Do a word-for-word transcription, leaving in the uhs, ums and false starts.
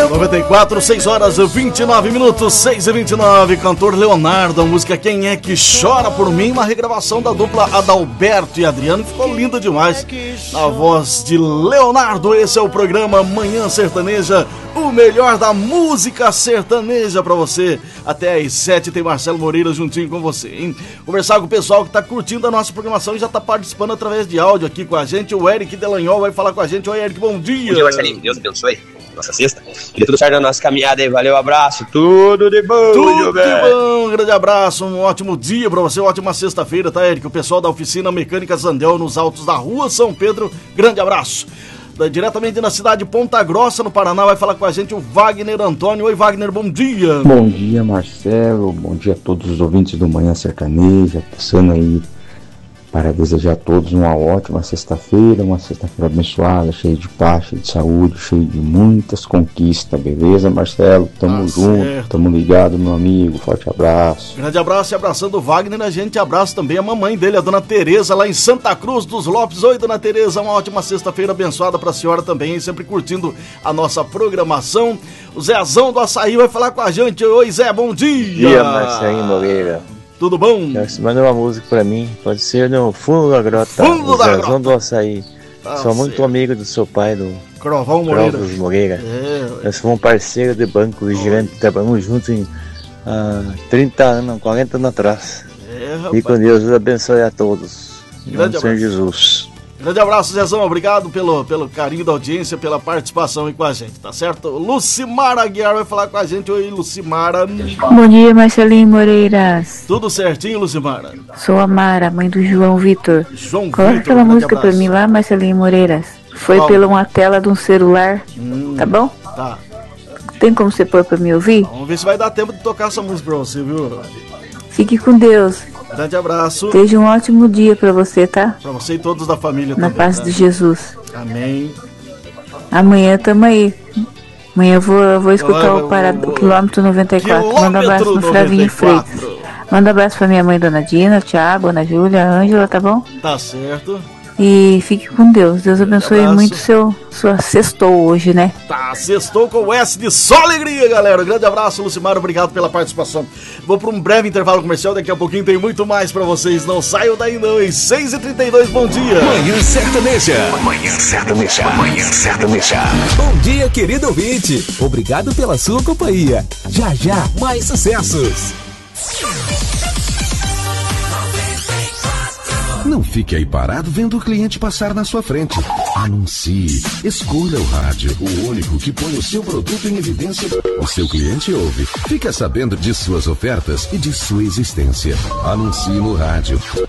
noventa e quatro, seis horas e vinte e nove minutos, seis e vinte e nove. Cantor Leonardo, a música Quem É Que Chora Por Mim, uma regravação da dupla Adalberto e Adriano, que ficou linda demais. Na voz de Leonardo, esse é o programa Manhã Sertaneja, o melhor da música sertaneja pra você. Até às sete tem Marcelo Moreira juntinho com você, hein? Conversar com o pessoal que tá curtindo a nossa programação e já tá participando através de áudio aqui com a gente. O Eric Delanhol vai falar com a gente. Oi, Eric, bom dia. Bom dia, Marcelinho. Deus abençoe nossa sexta. E tudo certo na nossa caminhada aí. Valeu, abraço. Tudo de bom, Tudo de bom. Um grande abraço. Um ótimo dia pra você. Uma ótima sexta-feira, tá, Eric? O pessoal da oficina Mecânica Zandel nos altos da Rua São Pedro. Grande abraço. Diretamente na cidade de Ponta Grossa, no Paraná, vai falar com a gente o Wagner Antônio. Oi, Wagner, bom dia. Bom dia, Marcelo. Bom dia a todos os ouvintes do Manhã Sertaneja. Passando aí para desejar a todos uma ótima sexta-feira, uma sexta-feira abençoada, cheia de paz, cheia de saúde, cheia de muitas conquistas, beleza, Marcelo? Tamo ah, junto, certo. Tamo ligado, meu amigo, forte abraço. Grande abraço e abraçando o Wagner, a gente abraça também a mamãe dele, a dona Tereza, lá em Santa Cruz dos Lopes. Oi, dona Tereza, uma ótima sexta-feira abençoada pra senhora também, sempre curtindo a nossa programação. O Zezão do Açaí vai falar com a gente. Oi, Zé, bom dia. Bom dia, Marcelinho Moreira. Tudo bom? Você manda uma música pra mim, pode ser no Fundo da Grota, Fundo o da Zezão Grota do Açaí. Tá, sou muito amigo do seu pai, do Crovão Moreira. Crovos Moreira. É, Nós somos parceiros de banco vigilante, trabalhamos juntos em ah, trinta anos, quarenta anos atrás. É, e com Deus abençoe a todos. Em nome do Senhor Jesus. Grande abraço, Zezão, obrigado pelo, pelo carinho da audiência, pela participação aí com a gente, tá certo? Lucimara Aguiar vai falar com a gente. Oi, Lucimara. Bom dia, Marcelinho Moreiras. Tudo certinho, Lucimara? Sou a Mara, mãe do João Vitor. João Vitor. Coloca aquela música abraço pra mim lá, Marcelinho Moreiras. Foi Qual? pela uma tela de um celular, hum, tá bom? Tá. Tem como você pôr pra me ouvir? Vamos ver se vai dar tempo de tocar essa música pra você, viu? Fique com Deus. Grande abraço. Seja um ótimo dia pra você, tá? Pra você e todos da família Na também. Na paz né? de Jesus. Amém. Amanhã tamo aí. Amanhã eu vou, eu vou escutar Olha, o, parado, o, o quilômetro noventa e quatro. Quilômetro Manda um abraço no Flavinho Freitas. Manda um abraço pra minha mãe, Dona Dina, Thiago, Ana Júlia, Ângela, tá bom? Tá certo. E fique com Deus. Deus abençoe um muito seu sua sextou hoje, né? Tá, sextou com o S de só alegria, galera. Grande abraço, Lucimara, obrigado pela participação. Vou para um breve intervalo comercial, daqui a pouquinho tem muito mais pra vocês. Não saiam daí não, em seis e trinta e dois, bom dia. Manhã Sertaneja. Manhã Sertaneja. Manhã Sertaneja. Bom dia, querido ouvinte. Obrigado pela sua companhia. Já, já, mais sucessos. Não fique aí parado vendo o cliente passar na sua frente. Anuncie. Escolha o rádio, o único que põe o seu produto em evidência. O seu cliente ouve. Fica sabendo de suas ofertas e de sua existência. Anuncie no rádio.